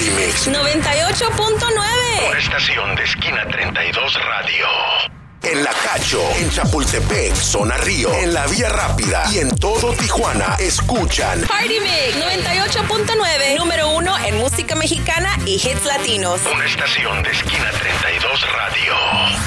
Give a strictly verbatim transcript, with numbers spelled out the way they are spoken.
Party Mix noventa y ocho punto nueve. Por estación de Esquina treinta y dos Radio. En La Cacho, en Chapultepec, Zona Río, en la Vía Rápida y en todo Tijuana, escuchan Party Mix noventa y ocho punto nueve, número uno en música mexicana y hits latinos. Una estación de Esquina treinta y dos Radio.